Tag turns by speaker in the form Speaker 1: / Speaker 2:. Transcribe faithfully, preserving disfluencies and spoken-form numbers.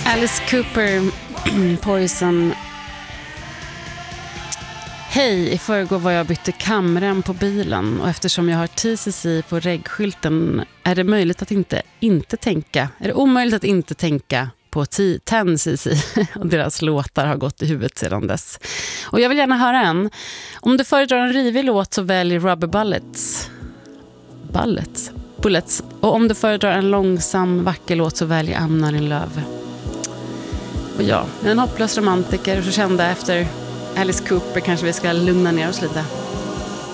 Speaker 1: Alice Cooper, Poison. Hej, i förrgår var jag bytte kameran på bilen och eftersom jag har T C C på reggskylten är det möjligt att inte, inte tänka. Är det omöjligt att inte tänka på tio C C och deras låtar har gått i huvudet sedan dess. Och jag vill gärna höra en. Om du föredrar en rivig låt så välj Rubber Bullets. Bullets? Bullets. Och om du föredrar en långsam, vacker låt så välj I'm Not In Love. Och ja, jag är en hopplös romantiker och så kände efter Alice Cooper kanske vi ska lugna ner oss lite.